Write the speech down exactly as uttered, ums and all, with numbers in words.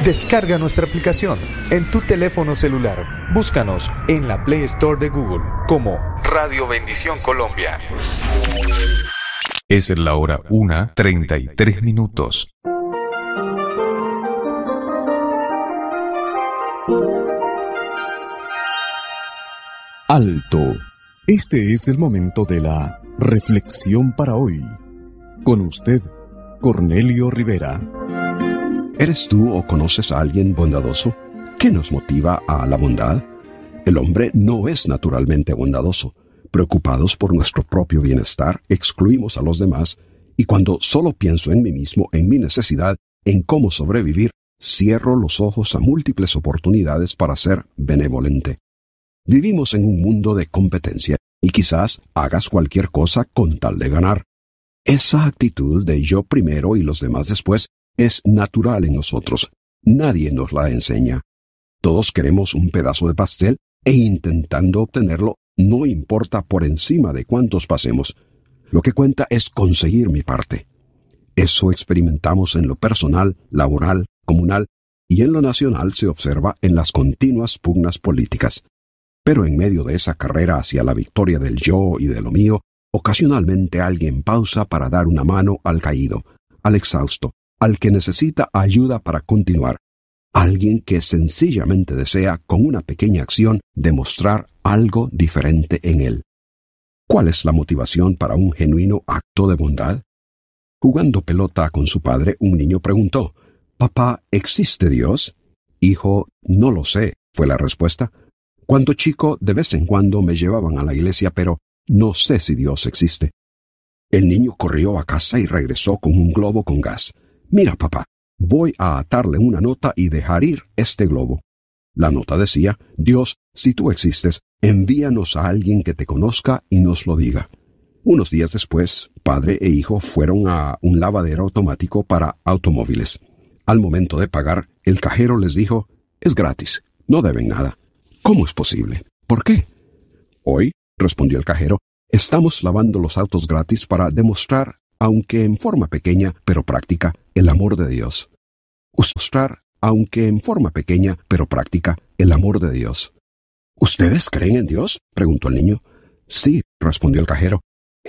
Descarga nuestra aplicación en tu teléfono celular. Búscanos en la Play Store de Google como Radio Bendición Colombia. Es la hora una treinta y tres minutos. Alto. Este es el momento de la reflexión para hoy. Con usted, Cornelio Rivera. ¿Eres tú o conoces a alguien bondadoso? ¿Qué nos motiva a la bondad? El hombre no es naturalmente bondadoso. Preocupados por nuestro propio bienestar, excluimos a los demás, y cuando solo pienso en mí mismo, en mi necesidad, en cómo sobrevivir, cierro los ojos a múltiples oportunidades para ser benevolente. Vivimos en un mundo de competencia, y quizás hagas cualquier cosa con tal de ganar. Esa actitud de yo primero y los demás después es natural en nosotros. Nadie nos la enseña. Todos queremos un pedazo de pastel e intentando obtenerlo, no importa por encima de cuántos pasemos. Lo que cuenta es conseguir mi parte. Eso experimentamos en lo personal, laboral, comunal y en lo nacional se observa en las continuas pugnas políticas. Pero en medio de esa carrera hacia la victoria del yo y de lo mío, ocasionalmente alguien pausa para dar una mano al caído, al exhausto, al que necesita ayuda para continuar. Alguien que sencillamente desea, con una pequeña acción, demostrar algo diferente en él. ¿Cuál es la motivación para un genuino acto de bondad? Jugando pelota con su padre, un niño preguntó, «Papá, ¿existe Dios?» «Hijo, no lo sé», fue la respuesta. «Cuando chico, de vez en cuando me llevaban a la iglesia, pero no sé si Dios existe». El niño corrió a casa y regresó con un globo con gas. «Mira, papá, voy a atarle una nota y dejar ir este globo». La nota decía, «Dios, si tú existes, envíanos a alguien que te conozca y nos lo diga». Unos días después, padre e hijo fueron a un lavadero automático para automóviles. Al momento de pagar, el cajero les dijo, «Es gratis, no deben nada». «¿Cómo es posible? ¿Por qué?» «Hoy», respondió el cajero, «estamos lavando los autos gratis para demostrar, aunque en forma pequeña pero práctica, el amor de Dios». Mostrar, aunque en forma pequeña pero práctica, el amor de Dios. «¿Ustedes creen en Dios?», preguntó el niño. «Sí», respondió el cajero,